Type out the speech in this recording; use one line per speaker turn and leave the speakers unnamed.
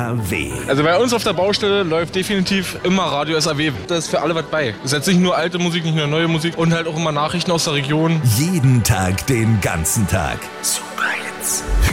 SAW.
Also bei uns auf der Baustelle läuft definitiv immer Radio SAW. Da ist für alle was bei. Es ist jetzt nicht nur alte Musik, nicht nur neue Musik und halt auch immer Nachrichten aus der Region.
Jeden Tag, den ganzen Tag. Super Hits.